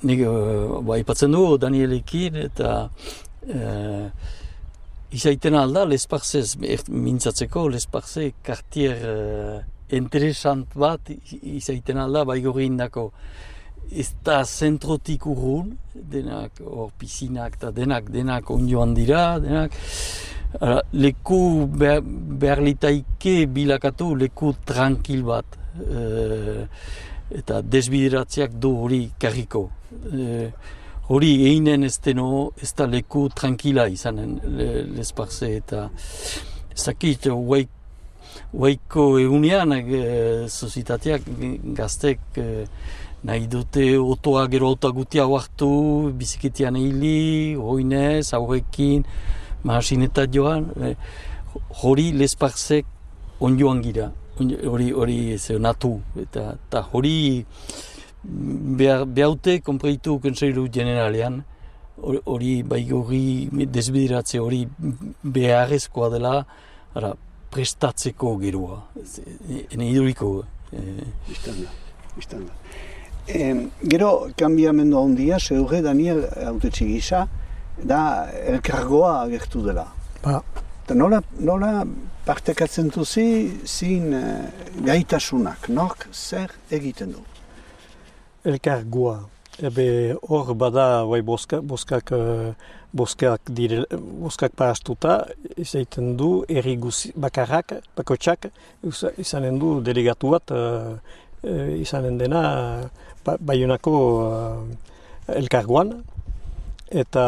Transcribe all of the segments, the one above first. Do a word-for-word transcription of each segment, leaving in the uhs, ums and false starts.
nik uh, ba, ipatzen du Danielekin, eta uh, izaiten alda, lesparzez, mintzatzeko, lesparze, kartier uh, interesant bat izaiten alda, baigorri indako. Ez da zentrotik urrun, denak, hor piszinak, eta denak, denak ondioan dira, denak. Ara, leku behar, behar litaike bilakatu leku tranquil bat. Uh, eta desbideratziak du hori karriko. Uh, hori einen ez deno, ez da leku tranquila izanen le, lesparze eta zakit, huaik, huaiko egunean uh, sozitateak gaztek uh, nahi dute otoa gero otoa gutia hartu, biziketian hili, hoinez, aurrekin, mahasinetat joan, eh, hori lesparzek ondioan gira, hori hori natu, eta, eta hori behaute konpreitu kontseilu generalean, hori baigorri desbideratze hori beharrezkoa dela, ara, prestatzeko geroa, ene iduriko. Eh. Istanda, istanda. Eh, gero, kanbiamendu handia, zeure Daniel hautetxe gisa, da elkargoa agertu dela. Ba. Eta nola, nola partekatzen duzi zin uh, gaitasunak, nork zer egiten du? Elkargoa. Ebe hor bada bai boska, boskak, boskak, dire, boskak parastuta, izaiten du erri guzi, bakarrak, bakotxak, izanen du delegatu bat, uh, izanen dena ba, Baionako uh, elkargoan, eta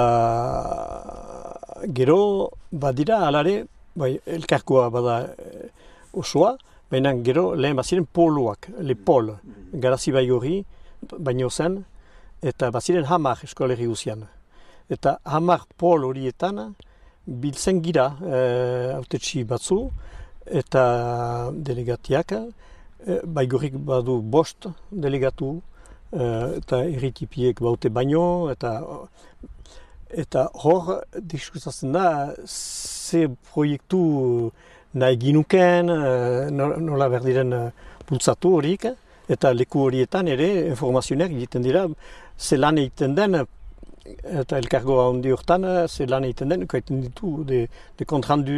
gero badira alare, bai, elkargoa bada uh, osoa, baina gero lehen baziren poloak, le pol, garazi baigorri, baino zen, eta baziren hamar eskolerri guzian. Eta hamar pol horietan biltzen gira uh, autetxi batzu, eta delegatiak, baigorrik badu bost delegatu, eta erritipiek baute baino, eta eta hor diskutatzen da ze proiektu nahi ginuken, nola berdiren bultzatu horik, eta leku horietan ere informazioak egiten dira, ze lan egiten den, eta elkargoa handi hortan, ze lan egiten den, kaiten ditu, de, de kontrandu,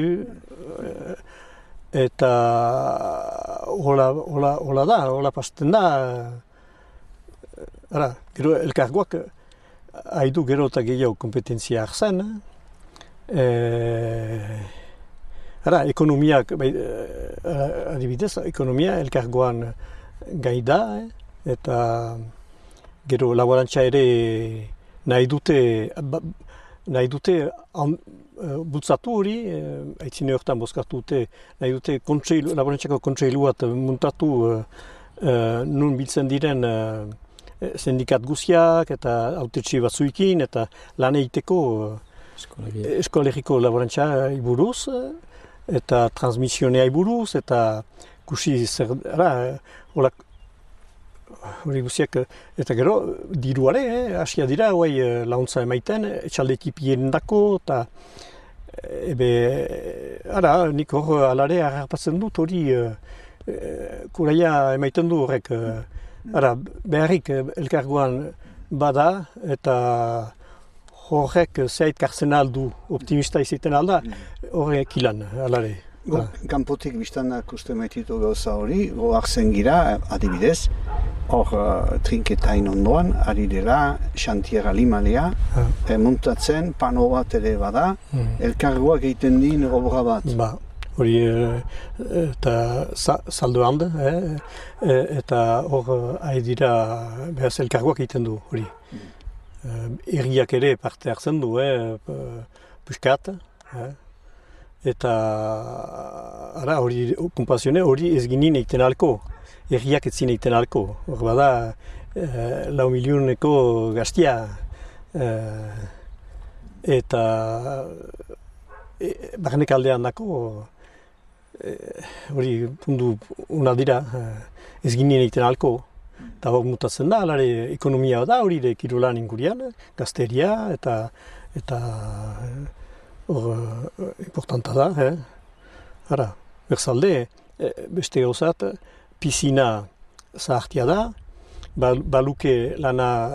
eta hola, hola, hola da, hola pasten da. Ara, gero elkargoak haidu gero eta gehiago kompetentzia hartzen. E, ara, ekonomiak, bai, adibidez, ekonomia elkargoan gai da, eh? Eta gero laborantza ere nahi dute, nahi dute an, bultzatu hori, aitzine horretan bozkatu dute, nahi dute kontseilu, laborantzako kontseilu bat muntatu uh, uh, nun biltzen diren uh, sindikat guziak eta autetxi batzuekin eta lan egiteko uh, eskolegiko laborantza buruz eta transmisionea buruz eta kusi zer, ara, hola, hori guziak, eta gero, diruare, eh, asia dira, guai, launtza emaiten, etxalde ekipien dako, eta ebe, ara, nik hor alare harrapatzen dut, hori, e, kuraia emaiten du horrek, ara, beharrik elkargoan bada, eta horrek zeit kartzen aldu, optimista izaiten alda, horrek ilan, alare. Go, kanpotik biztanak uste maititu gauza hori, goak zen gira, adibidez, hor uh, trinketain ondoan, ari dela, xantiera limalea, ah. e, muntatzen, pano bat ere bada, mm. elkargoak egiten din obra bat. Ba, hori, eta sa, saldo handa, eh? e, eta hor ari dira, behaz elkargoak egiten du, hori. Mm. E, erriak ere parte hartzen du, eh? Puskat, eh? Eta ara hori konpazione hori ez ginen egiten alko, erriak etzin egiten alko. Hor bada eh, lau milioneko gaztia eh, eta e, barnek aldean dako hori eh, pundu una dira eh, ez ginen egiten alko. Eta hor mutatzen da, alare ekonomia da hori de kirolan ingurian, gazteria eta eta hor, uh, importanta da, eh? Ara, berzalde, eh, beste gauzat, pisina zahartia da, baluke lana